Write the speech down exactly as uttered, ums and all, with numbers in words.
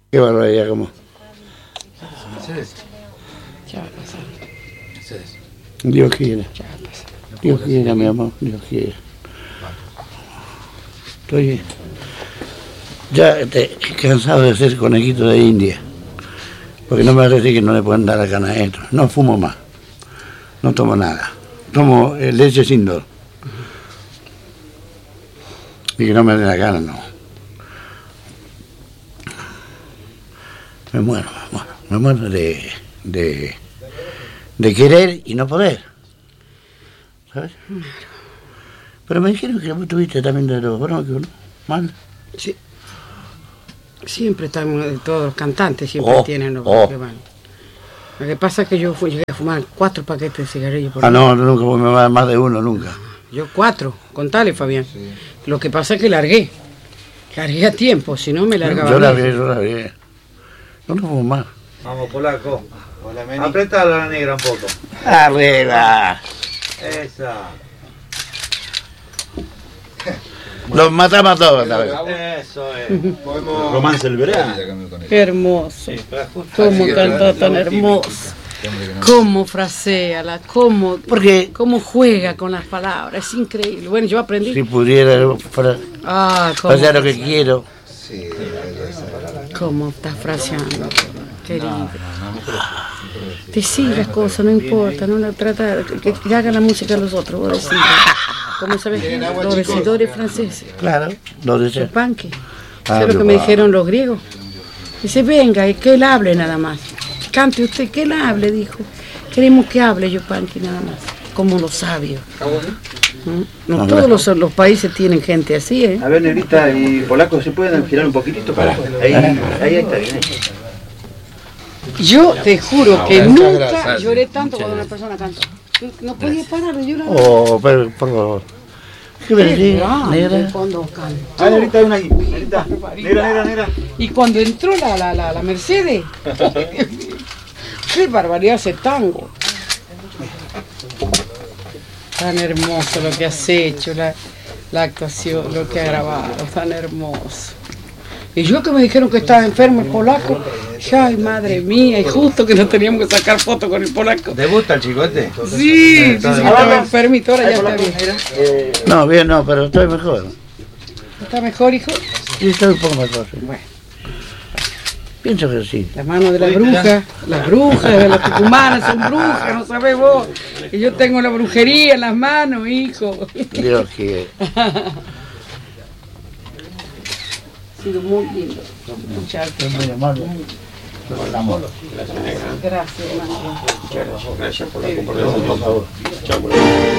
Qué barbaridad, como. Mercedes. Ya va a pasar. Mercedes. Dios quiere. Ya va a pasar. Dios quiere, mi amor, Dios quiere. Estoy ya este, cansado de ser conejito de India. Porque no me va a decir que no le pueden dar la cana a esto. No fumo más. No tomo nada. Tomo eh, leche sin dor. Y que no me dé la gana, no. Me muero, me muero. Me muero de, de, de querer y no poder. ¿Sabes? Pero me dijeron que vos tuviste también de los bronquios, ¿no? ¿Mal? Sí. Siempre estamos, todos los cantantes siempre Oh, tienen los oh. bronquios mal. Lo que pasa es que yo fui, llegué a fumar cuatro paquetes de cigarrillos por Ah, día. no, nunca me va a dar más de uno, nunca. Yo cuatro, contale, Fabián. Sí. Lo que pasa es que largué. Largué a tiempo, si no me largaba. Yo la vi, yo la vi. No no fumo más. Vamos, polaco. Hola, Meni. Apretá la negra un poco. ¡Arriba! Esa. Los matamos a todos, ¿sabes? Eso es. Podemos... Romance el verano. Qué hermoso. Sí, cómo canta tan hermoso. Cómo frasea, la, cómo, Porque cómo juega con las palabras. Es increíble. Bueno, yo aprendí. si pudiera para Ah, cómo. hacer lo que quiero. Cómo estás fraseando. Qué lindo. Decí las cosas, no importa. No la trata. Que, que hagan la música a los otros. Vos decís. ¿Cómo sabes? Los decidores franceses. Claro, lo deseo. Los panques. Ah, ¿Sabes lo que no, me va. dijeron los griegos? Dice, venga, y que él hable nada más. Cante usted, que él hable, dijo. Queremos que hable yo, panque, nada más. Como los sabios. ¿Mm? No, No, todos no. los, los países tienen gente así, ¿eh? A ver, negrita y polaco, ¿se pueden girar un poquitito para? Ahí, ahí, ahí está bien. Ahí. Yo te juro que muchas nunca gracias. lloré tanto cuando una persona canta. No podía parar de llorar. Oh, pero, por favor. ¿Qué me decís, Ah, negra? cuando cantó. Ah, negrita, hay una ahí. Negrita. Negra, negra, negra. Y cuando entró la, la, la, la Mercedes, qué barbaridad ese tango. Tan hermoso lo que has hecho, la, la actuación, lo que has grabado, tan hermoso. Y yo que me dijeron que estaba enfermo el polaco, ay madre mía, y justo que no teníamos que sacar fotos con el polaco. ¿Te gusta el chicote? Sí, sí, sí, estaba enfermito, ahora ya está bien. No, bien, no, pero estoy mejor. ¿Está mejor, hijo? Sí, estoy un poco mejor. Sí. Bueno. Pienso que sí. La mano de la bruja, las brujas de las tucumanas son brujas, no sabés vos. Y yo tengo la brujería en las manos, hijo. Dios quiere. Ha sido muy lindo escucharte. Es muy amable. Gracias, hermano. Gracias por la cooperación. Chao.